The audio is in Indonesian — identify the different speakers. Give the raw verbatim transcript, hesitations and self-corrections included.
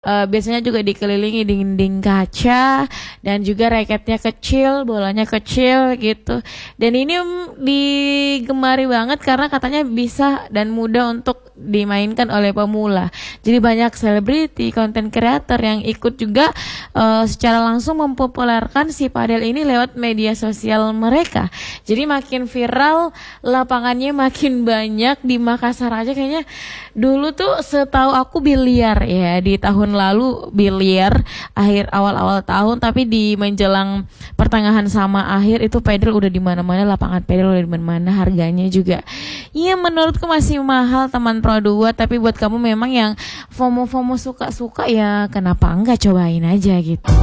Speaker 1: uh, biasanya juga dikelilingi dinding kaca dan juga raketnya kecil, bolanya kecil gitu. Dan ini digemari banget karena katanya bisa dan mudah untuk dimainkan oleh pemula. Jadi banyak selebriti, konten kreator yang ikut juga uh, secara langsung mempopulerkan si padel ini lewat media sosial mereka. Jadi makin viral, lapangannya makin banyak di Makassar aja kayaknya. Dulu tuh setahu aku biliar ya, di tahun lalu biliar akhir awal-awal tahun, tapi di menjelang pertengahan sama akhir itu padel udah di mana-mana, lapangan padel udah di mana-mana, harganya juga ya menurutku masih mahal teman Pro dua, tapi buat kamu memang yang FOMO-FOMO suka-suka ya kenapa enggak cobain aja gitu.